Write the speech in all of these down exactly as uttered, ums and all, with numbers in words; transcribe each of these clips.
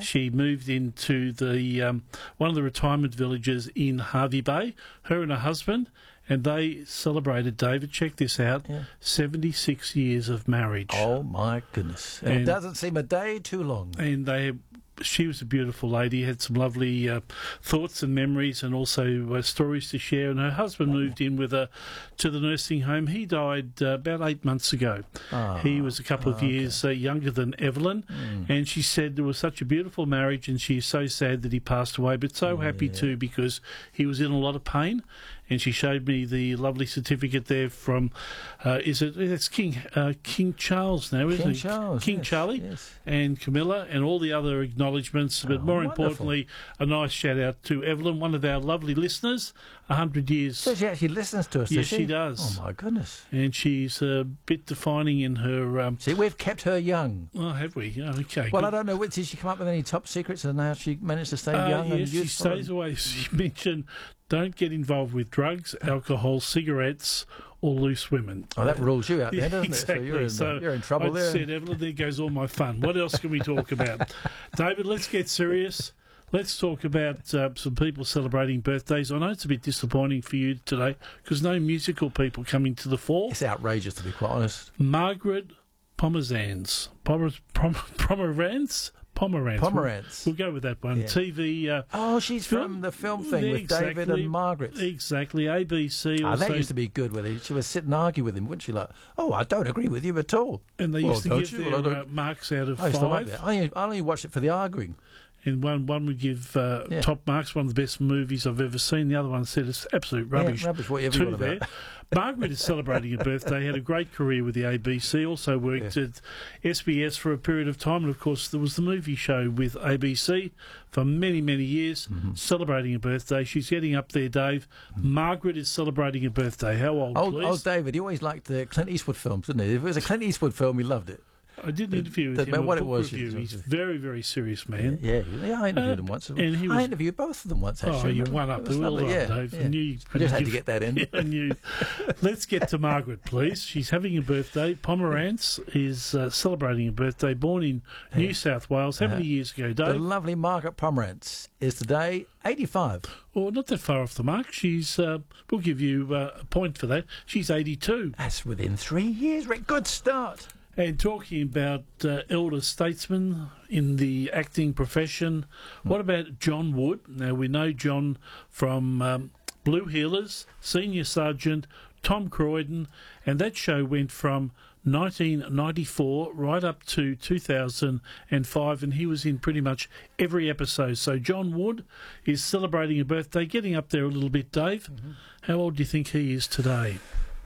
She moved into the um, one of the retirement villages in Hervey Bay, her and her husband, and they celebrated, David, check this out, Yeah. seventy-six years of marriage. Oh, my goodness. And And- it doesn't seem a day too long. And they, she was a beautiful lady, had some lovely uh, thoughts and memories and also uh, stories to share. And her husband moved in with her to the nursing home. He died uh, about eight months ago. Ah, he was a couple of okay. years uh, younger than Evelyn. Mm. And she said there was such a beautiful marriage and she's so sad that he passed away, but so happy too because he was in a lot of pain. And she showed me the lovely certificate there from, uh, is it, it's King uh, King Charles now, isn't King it? Charles, King yes, Charlie yes. and Camilla and all the other acknowledgements. But Oh, more wonderful. importantly, a nice shout out to Evelyn, one of our lovely listeners, one hundred years. So she actually listens to us, Yes, does she? she does. Oh, my goodness. And she's a bit defining in her... Um, See, we've kept her young. oh, have we? Oh, okay. Well, good. I don't know. Did she come up with any top secrets and how she managed to stay Uh, young and yes, she youthful? stays away. She mentioned don't get involved with drugs, alcohol, cigarettes, or loose women. Oh, that rules you out there, Yeah, doesn't exactly. it? So you're in, So you're in trouble I there. said, Evelyn, there goes all my fun. What else can we talk about? David, let's get serious. Let's talk about uh, some people celebrating birthdays. I know it's a bit disappointing for you today because no musical people coming to the fore. It's outrageous, to be quite honest. Margaret Pomeranz. Pomer- Pom- Pomeranz? Pomerantz. Pomerantz. We'll, we'll go with that one. Yeah. T V. Uh, Oh, she's film- from the film thing Yeah, with David exactly. and Margaret. Exactly. A B C. Ah, Also, that used to be good with her. She would sit and argue with him, wouldn't she? Like, oh, I don't agree with you at all. and they Well, used to don't give you? their Well, I don't- uh, marks out of I used to like five. that. I only, I only watched it for the arguing. And one one would give uh, Yeah. top marks, one of the best movies I've ever seen. The other one said it's absolute rubbish. Yeah, rubbish, whatever you Too want there. about. Margaret is celebrating a birthday, had a great career with the A B C, also worked Yeah. at S B S for a period of time, and of course there was the movie show with A B C for many, many years, Mm-hmm. celebrating a birthday. She's getting up there, Dave. Margaret is celebrating a birthday. How old, Old, please? old David, he always liked the Clint Eastwood films, didn't he? If it was a Clint Eastwood film, he loved it. I did an interview with Doesn't him. matter a what it book was, review. it was- He's a very, very serious man. Yeah, yeah, I interviewed Uh, him once. and he was- I interviewed both of them once, actually. Oh, you remember? won up. It was Well lovely, done, yeah, Dave. yeah. I knew you I just had to get that in. Yeah, I knew. Let's get to Margaret, please. She's having a birthday. Pomerantz is uh, celebrating a birthday. Born in New South Wales. How many Uh, years ago, The Dave? lovely Margaret Pomerantz is today eighty-five. Or not that far off the mark. She's. Uh, we'll give you uh, a point for that. She's eighty-two. That's within three years, Rick. Good start. And talking about uh, elder statesmen in the acting profession, what about John Wood? Now, we know John from um, Blue Heelers, Senior Sergeant, Tom Croydon, and that show went from nineteen ninety-four right up to two thousand five, and he was in pretty much every episode. So John Wood is celebrating a birthday, getting up there a little bit, Dave. Mm-hmm. How old do you think he is today?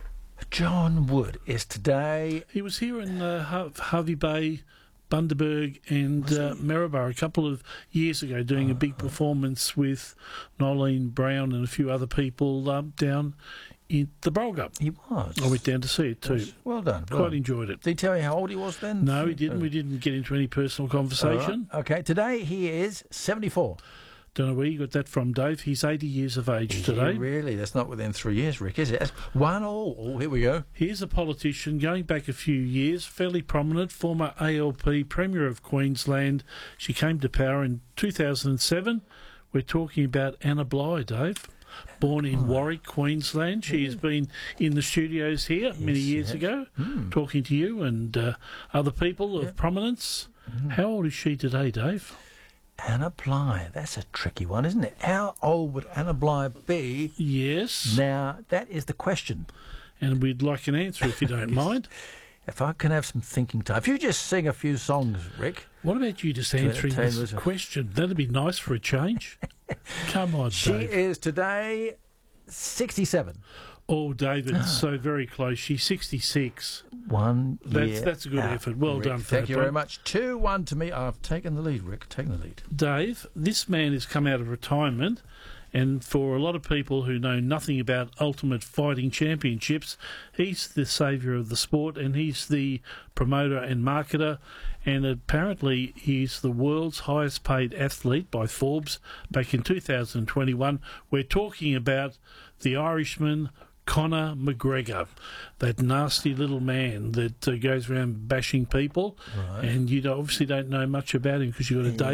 John Wood is today. He was here in uh, Har- Harvey Bay, Bundaberg and uh, Maryborough a couple of years ago doing a big performance with Nolene Brown and a few other people um, down in the Brolga. He was. I went down to see it too. Well done. Well Quite done. enjoyed it. Did he tell you how old he was then? No, he didn't. We didn't get into any personal conversation. All right. Okay, today he is seventy-four. Don't know where you got that from, Dave. He's eighty years of age today. Really? That's not within three years, Rick, is it? That's one all. Oh, here we go. He's a politician going back a few years, fairly prominent, former A L P Premier of Queensland. She came to power in two thousand seven. We're talking about Anna Bligh, Dave. Born in Warwick, Queensland. She has been in the studios here many years yes. ago, Mm. talking to you and uh, other people of Yeah. prominence. Mm. How old is she today, Dave? Anna Bligh. That's a tricky one, isn't it? How old would Anna Bligh be? Yes. Now, that is the question. And we'd like an answer if you don't mind. If I can have some thinking time. If you just sing a few songs, Rick. What about you just Can I answering tell you this this? question? That'd be nice for a change. Come on, She Dave. is today sixty-seven. Oh, David, so very close. She's sixty-six. One That's- year that's a good out, effort. Well Rick. done for Thank that, you very Bob. much. two one to me. I've taken the lead, Rick. Taken the lead. Dave, this man has come out of retirement, and for a lot of people who know nothing about Ultimate Fighting Championships, he's the saviour of the sport, and he's the promoter and marketer, and apparently he's the world's highest paid athlete by Forbes back in two thousand twenty-one. We're talking about the Irishman Conor McGregor, that nasty little man that uh, goes around bashing people, Right. and you don't- obviously don't know much about him because you've got a day